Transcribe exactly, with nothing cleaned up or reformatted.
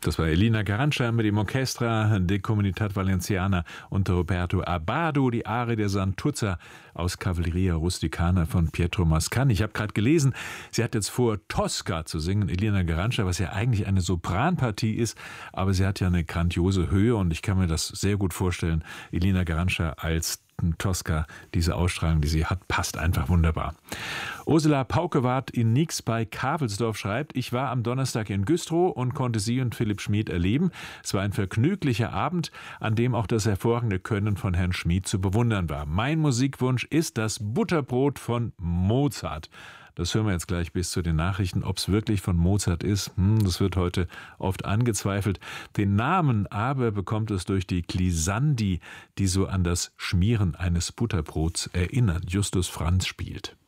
Das war Elina Garanca mit dem Orchestra de Comunitat Valenciana unter Roberto Abbado, die Arie der Santuzza aus Cavalleria Rusticana von Pietro Mascagni. Ich habe gerade gelesen, sie hat jetzt vor, Tosca zu singen, Elina Garanca, was ja eigentlich eine Sopranpartie ist, aber sie hat ja eine grandiose Höhe und ich kann mir das sehr gut vorstellen, Elina Garanca als Tosca, diese Ausstrahlung, die sie hat, passt einfach wunderbar. Ursula Paukewart in Nix bei Kavelsdorf schreibt, ich war am Donnerstag in Güstrow und konnte Sie und Philipp Schmid erleben. Es war ein vergnüglicher Abend, an dem auch das hervorragende Können von Herrn Schmid zu bewundern war. Mein Musikwunsch ist das Butterbrot von Mozart. Das hören wir jetzt gleich bis zu den Nachrichten. Ob es wirklich von Mozart ist, hm, das wird heute oft angezweifelt. Den Namen aber bekommt es durch die Glissandi, die so an das Schmieren eines Butterbrots erinnert. Justus Franz spielt.